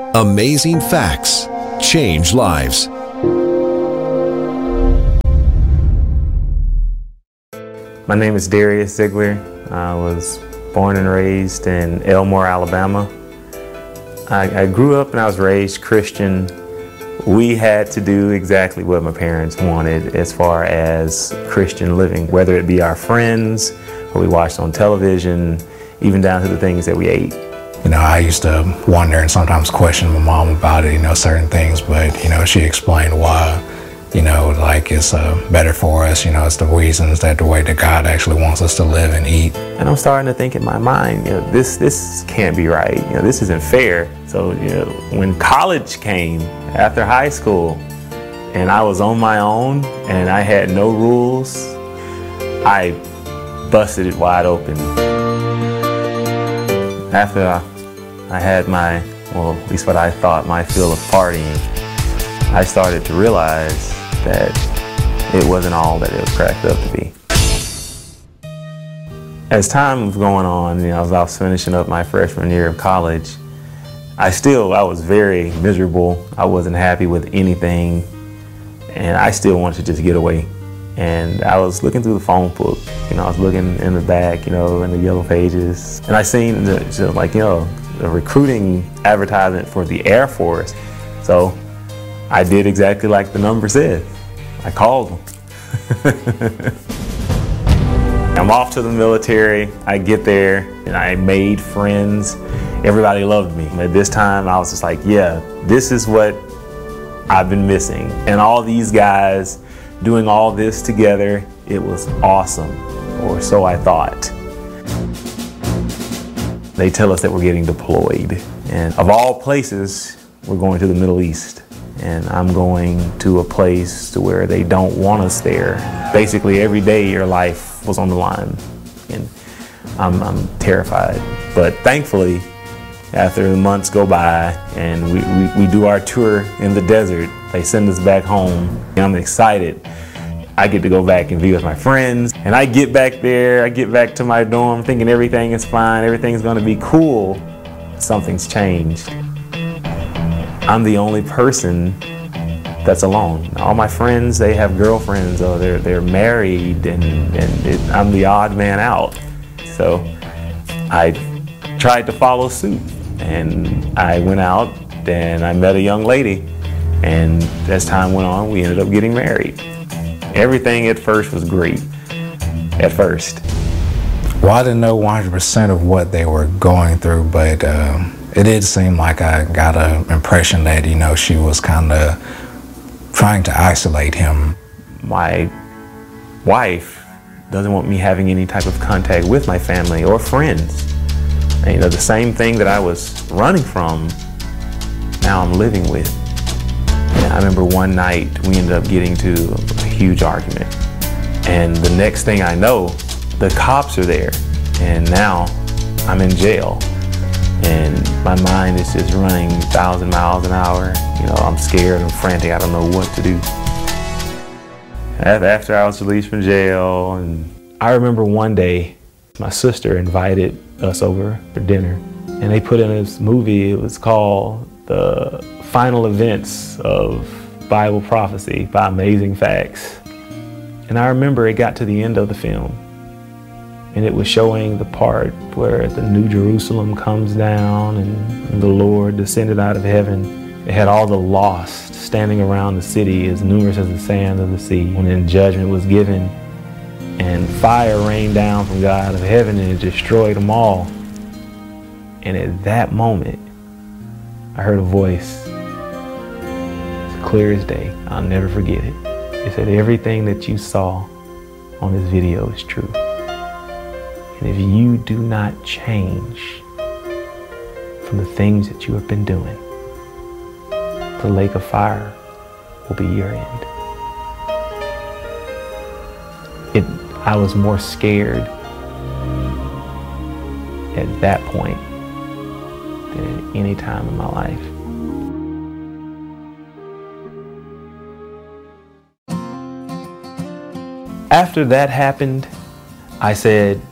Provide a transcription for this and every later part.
Amazing facts change lives. My name is Darius Ziegler. I was born and raised in Elmore, Alabama. I grew up and I was raised Christian. We had to do exactly what my parents wanted as far as Christian living, whether it be our friends, or we watched on television, even down to the things that we ate. You know, I used to wonder and sometimes question my mom about it, certain things, but, she explained why, like it's better for us, it's the reasons that the way that God actually wants us to live and eat. And I'm starting to think in my mind, this can't be right. This isn't fair. So, when college came after high school and I was on my own and I had no rules, I busted it wide open. After I had at least what I thought, my fill of partying, I started to realize that it wasn't all that it was cracked up to be. As time was going on, as I was finishing up my freshman year of college, I was very miserable. I wasn't happy with anything, and I still wanted to just get away. And I was looking through the phone book, I was looking in the back, in the yellow pages, and I seen a recruiting advertisement for the Air Force. So I did exactly like the number said. I called them. I'm off to the military. I get there and I made friends. Everybody loved me. At this time, I was just like, yeah, this is what I've been missing. And all these guys doing all this together, it was awesome, or so I thought. They tell us that we're getting deployed. And of all places, we're going to the Middle East. And I'm going to a place to where they don't want us there. Basically, every day your life was on the line. And I'm terrified. But thankfully, after the months go by and we do our tour in the desert, they send us back home. And I'm excited. I get to go back and be with my friends. And I get back there, I get back to my dorm thinking everything is fine, everything's gonna be cool. Something's changed. I'm the only person that's alone. All my friends, they have girlfriends, or they're married, and I'm the odd man out. So I tried to follow suit, and I went out and I met a young lady, and as time went on, we ended up getting married. Everything at first was great, at first. Well, I didn't know 100% of what they were going through, but it did seem like I got an impression that, she was kind of trying to isolate him. My wife doesn't want me having any type of contact with my family or friends. And, the same thing that I was running from, now I'm living with. And I remember one night we ended up getting to a huge argument. And the next thing I know, the cops are there. And now I'm in jail. And my mind is just running 1,000 miles an hour. I'm scared, I'm frantic, I don't know what to do. After I was released from jail, and I remember one day, my sister invited us over for dinner. And they put in this movie, it was called The Final Events of Bible Prophecy by Amazing Facts. And I remember it got to the end of the film, and it was showing the part where the New Jerusalem comes down and the Lord descended out of heaven. It had all the lost standing around the city, as numerous as the sand of the sea. And then judgment was given, and fire rained down from God of heaven, and it destroyed them all. And at that moment, I heard a voice, as clear as day. I'll never forget it. It said, everything that you saw on this video is true. And if you do not change from the things that you have been doing, the lake of fire will be your end. I was more scared at that point than at any time in my life. After that happened, I said,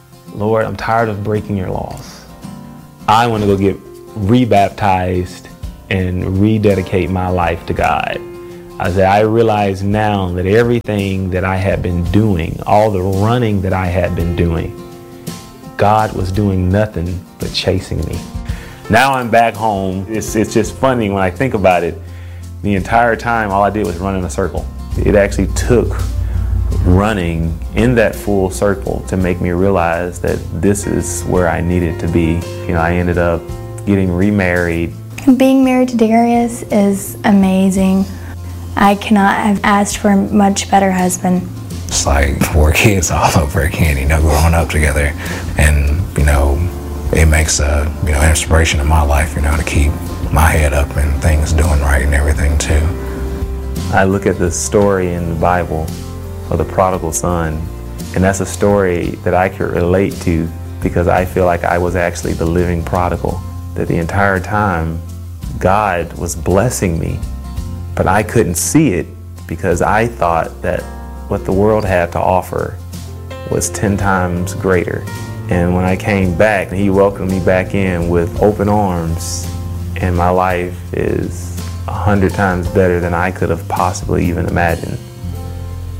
Lord, I'm tired of breaking your laws. I want to go get rebaptized and rededicate my life to God. I realize now that everything that I had been doing, all the running that I had been doing, God was doing nothing but chasing me. Now I'm back home. It's just funny when I think about it. The entire time, all I did was run in a circle. It actually took running in that full circle to make me realize that this is where I needed to be. You know, I ended up getting remarried. Being married to Darius is amazing. I cannot have asked for a much better husband. It's like 4 kids all over again, you know, growing up together. And, you know, it makes a, you know, inspiration in my life, you know, to keep my head up and things doing right and everything too. I look at the story in the Bible of the prodigal son, and that's a story that I could relate to because I feel like I was actually the living prodigal. That the entire time God was blessing me, but I couldn't see it because I thought that what the world had to offer was 10 times greater. And when I came back, He welcomed me back in with open arms, and my life is 100 times better than I could have possibly even imagined.